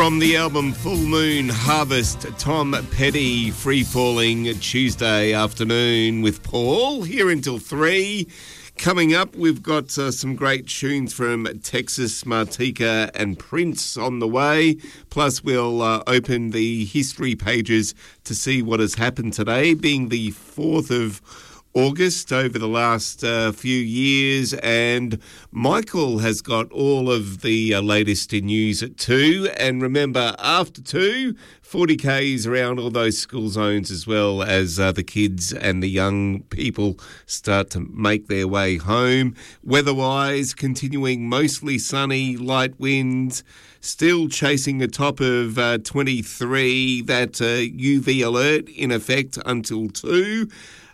From the album Full Moon Harvest, Tom Petty, Free Falling, Tuesday afternoon with Paul, here until 3. Coming up, we've got some great tunes from Texas, Martika and Prince on the way. Plus, we'll open the history pages to see what has happened today, being the 4th of August over the last few years, and Michael has got all of the latest in news at 2, and remember, after 2, 40Ks around all those school zones as well as the kids and the young people start to make their way home. Weather-wise, continuing mostly sunny, light winds, still chasing the top of 23, that UV alert in effect until 2.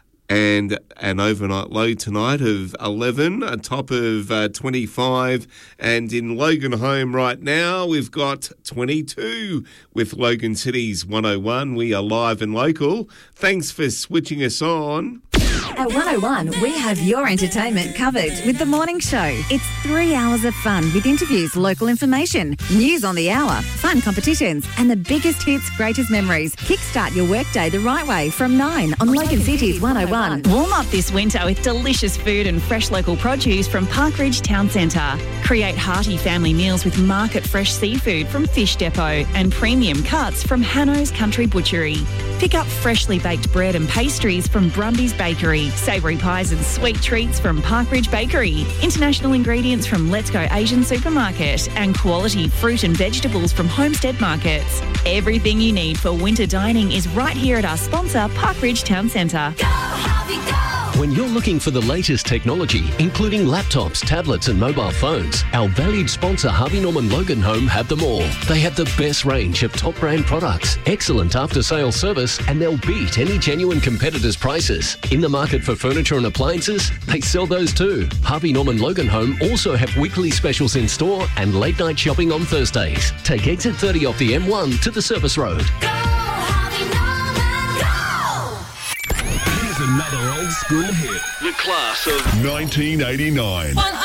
And an overnight low tonight of 11, a top of 25. And in Logan Home right now, we've got 22 with Logan City's 101. We are live and local. Thanks for switching us on. At 101, we have your entertainment covered with The Morning Show. It's 3 hours of fun with interviews, local information, news on the hour, fun competitions, and the biggest hits, greatest memories. Kickstart your workday the right way from 9 on Logan City's 101. Warm up this winter with delicious food and fresh local produce from Parkridge Town Centre. Create hearty family meals with market fresh seafood from Fish Depot and premium cuts from Hanno's Country Butchery. Pick up freshly baked bread and pastries from Brumby's Bakery, savoury pies and sweet treats from Parkridge Bakery, international ingredients from Let's Go Asian Supermarket, and quality fruit and vegetables from Homestead Markets. Everything you need for winter dining is right here at our sponsor, Parkridge Town Centre. Go, Harvey, go! When you're looking for the latest technology, including laptops, tablets and mobile phones, our valued sponsor Harvey Norman Logan Home have them all. They have the best range of top brand products, excellent after-sales service, and they'll beat any genuine competitors' prices. In the market for furniture and appliances, they sell those too. Harvey Norman Logan Home also have weekly specials in store and late night shopping on Thursdays. Take exit 30 off the M1 to the service road. Go, Harvey Norman, go! Here's another old school hit. The class of 1989.